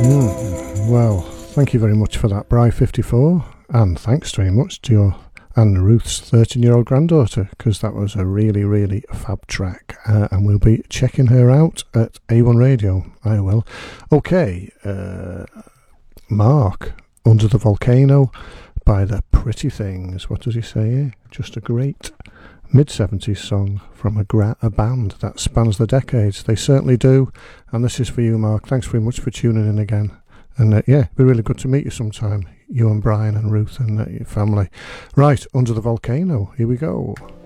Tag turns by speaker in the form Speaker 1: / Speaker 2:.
Speaker 1: Well, thank you very much for that, Bri54, and thanks very much to your and Ruth's 13-year-old granddaughter, because that was a really, really fab track, and we'll be checking her out at A1 Radio. I will. Okay, Mark, Under the Volcano by The Pretty Things. What does he say here? Just a great mid-70s song from a band that spans the decades. They certainly do, and this is for you, Mark. Thanks very much for tuning in again, and yeah, it'd be really good to meet you sometime, you and Brian and Ruth and your family. Right, Under the Volcano, here we go.